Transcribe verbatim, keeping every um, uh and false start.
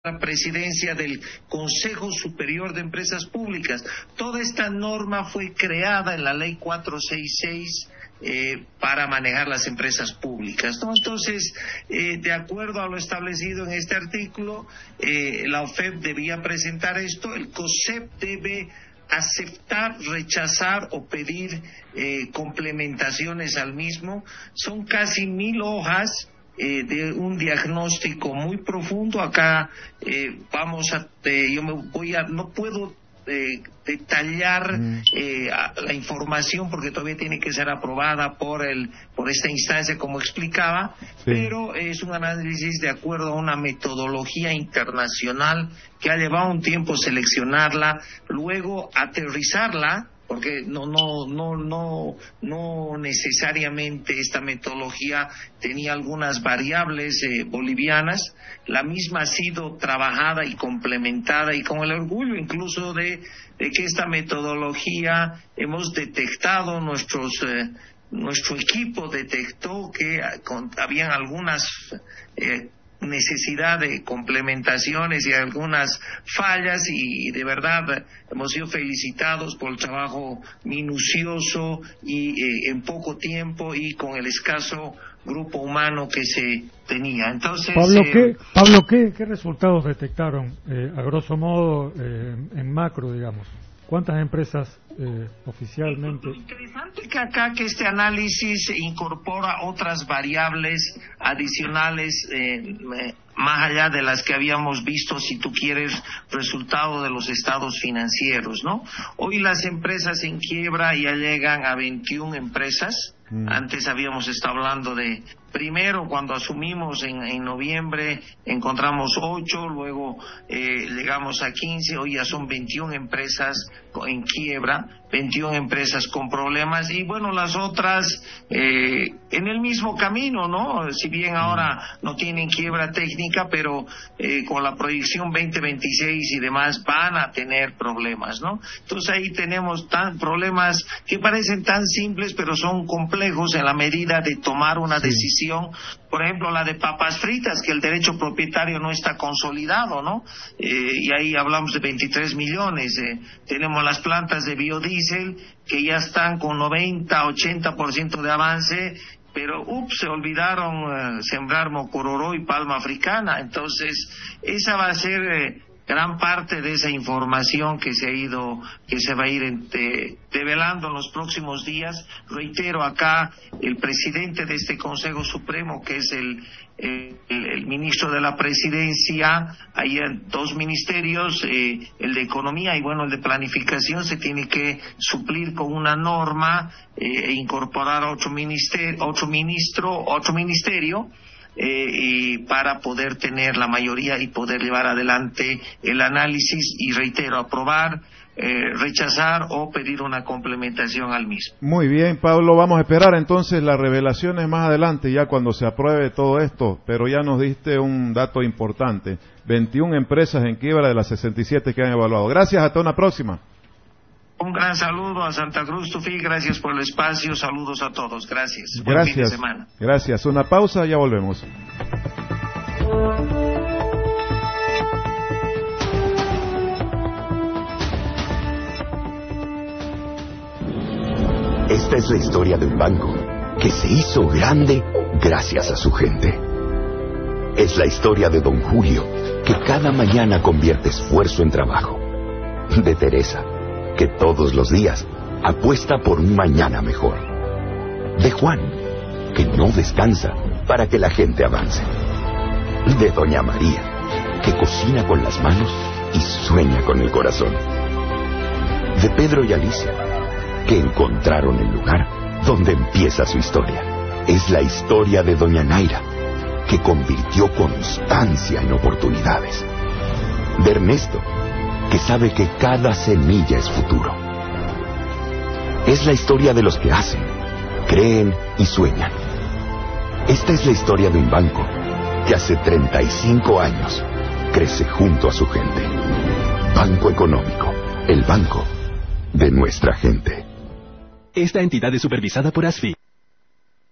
la presidencia del Consejo Superior de Empresas Públicas. Toda esta norma fue creada en la ley cuatrocientos sesenta y seis eh, para manejar las empresas públicas, ¿no? Entonces, eh, de acuerdo a lo establecido en este artículo, eh, la O F E P debía presentar esto, el COSEP debe aceptar, rechazar o pedir eh, complementaciones al mismo. Son casi mil hojas Eh, de un diagnóstico muy profundo. Acá eh, vamos a, eh, yo me voy a, no puedo eh, detallar eh, a, la información porque todavía tiene que ser aprobada por el, por esta instancia, como explicaba, sí. Pero es un análisis de acuerdo a una metodología internacional que ha llevado un tiempo seleccionarla, luego aterrizarla, porque no no no no no necesariamente esta metodología tenía algunas variables eh, bolivianas. La misma ha sido trabajada y complementada, y con el orgullo incluso de, de que esta metodología hemos detectado, nuestros eh, nuestro equipo detectó que con, habían algunas eh, necesidad de complementaciones y algunas fallas, y de verdad hemos sido felicitados por el trabajo minucioso y eh, en poco tiempo y con el escaso grupo humano que se tenía. Entonces, Pablo, eh, ¿qué, Pablo, ¿qué, qué resultados detectaron, eh, a grosso modo, eh, en macro, digamos? ¿Cuántas empresas eh, oficialmente? Lo interesante que acá que este análisis incorpora otras variables adicionales, eh, más allá de las que habíamos visto, si tú quieres, resultado de los estados financieros, ¿no? Hoy las empresas en quiebra ya llegan a veintiuna empresas. Mm. Antes habíamos estado hablando de, primero cuando asumimos en, en noviembre encontramos ocho, luego eh, llegamos a quince, hoy ya son veintiuna empresas en quiebra, veintiuna empresas con problemas, y bueno, las otras eh, en el mismo camino, ¿no? Si bien ahora no tienen quiebra técnica, pero eh, con la proyección veinte veintiséis y demás van a tener problemas, ¿no? Entonces ahí tenemos tan problemas que parecen tan simples, pero son complejos en la medida de tomar una sí. decisión. Por ejemplo, la de papas fritas, que el derecho propietario no está consolidado, ¿no? Eh, y ahí hablamos de veintitrés millones. Eh, tenemos las plantas de biodiesel que ya están con noventa, ochenta por ciento de avance, pero ups, se olvidaron eh, sembrar mocororó y palma africana. Entonces, esa va a ser eh, gran parte de esa información que se ha ido, que se va a ir ente, develando en los próximos días. Reitero acá, el presidente de este Consejo Supremo, que es el, el, el ministro de la Presidencia, hay dos ministerios, eh, el de Economía y bueno, el de Planificación, se tiene que suplir con una norma eh, e incorporar otro ministerio, otro ministro, otro ministerio, Eh, y para poder tener la mayoría y poder llevar adelante el análisis y, reitero, aprobar, eh, rechazar o pedir una complementación al mismo. Muy bien, Pablo, vamos a esperar entonces las revelaciones más adelante, ya cuando se apruebe todo esto, pero ya nos diste un dato importante, veintiuna empresas en quiebra de las sesenta y siete que han evaluado. Gracias, hasta una próxima. Un gran saludo a Santa Cruz, Tufí, gracias por el espacio, saludos a todos, gracias. Gracias. Buen fin de semana. Gracias, una pausa, ya volvemos. Esta es la historia de un banco que se hizo grande gracias a su gente. Es la historia de Don Julio, que cada mañana convierte esfuerzo en trabajo. De Teresa, que todos los días apuesta por un mañana mejor. De Juan, que no descansa para que la gente avance. De Doña María, que cocina con las manos y sueña con el corazón. De Pedro y Alicia, que encontraron el lugar donde empieza su historia. Es la historia de Doña Naira, que convirtió constancia en oportunidades. De Ernesto, que sabe que cada semilla es futuro. Es la historia de los que hacen, creen y sueñan. Esta es la historia de un banco que hace treinta y cinco años crece junto a su gente. Banco Económico, el banco de nuestra gente. Esta entidad es supervisada por A S F I.